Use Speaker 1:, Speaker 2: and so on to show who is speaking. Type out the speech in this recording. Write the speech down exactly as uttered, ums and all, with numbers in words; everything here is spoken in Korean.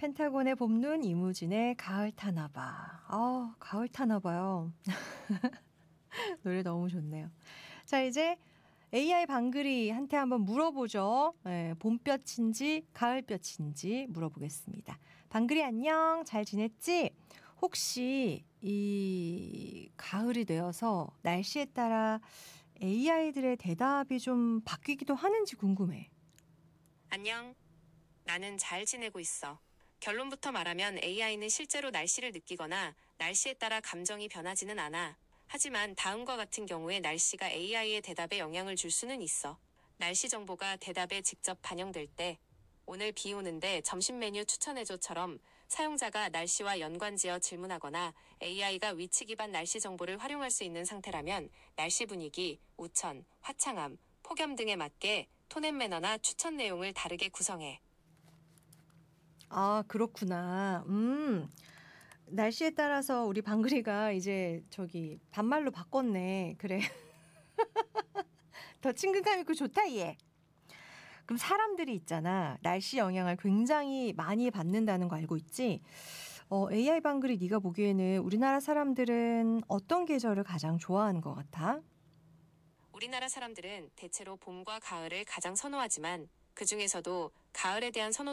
Speaker 1: 펜타곤의 봄눈, 이무진의 가을 타나봐. 아, 가을 타나봐요. 노래 너무 좋네요. 자, 이제 에이아이 방글이한테 한번 물어보죠. 네, 봄볕인지 가을볕인지 물어보겠습니다. 방글이 안녕, 잘 지냈지? 혹시 이 가을이 되어서 날씨에 따라 에이아이들의 대답이 좀 바뀌기도 하는지 궁금해.
Speaker 2: 안녕. 나는 잘 지내고 있어. 결론부터 말하면 에이아이는 실제로 날씨를 느끼거나 날씨에 따라 감정이 변하지는 않아. 하지만 다음과 같은 경우에 날씨가 에이아이의 대답에 영향을 줄 수는 있어. 날씨 정보가 대답에 직접 반영될 때, 오늘 비 오는데 점심 메뉴 추천해줘처럼 사용자가 날씨와 연관지어 질문하거나 에이아이가 위치 기반 날씨 정보를 활용할 수 있는 상태라면 날씨 분위기, 우천, 화창함, 폭염 등에 맞게 톤 앤 매너나 추천 내용을 다르게 구성해.
Speaker 1: 아, 그렇구나. 음, 날씨에 따라서 우리 방글이가 이제 저기 반말로 바꿨네. 그래. 더 친근감 있고 좋다, 얘. 그럼 사람들이 있잖아. 날씨 영향을 굉장히 많이 받는다는 거 알고 있지? 어, 에이아이 방글이 네가 보기에는 우리나라 사람들은 어떤 계절을 가장 좋아하는 것 같아?
Speaker 2: 우리나라 사람들은 대체로 봄과 가을을 가장 선호하지만 그 중에서도 가을에 대한 선호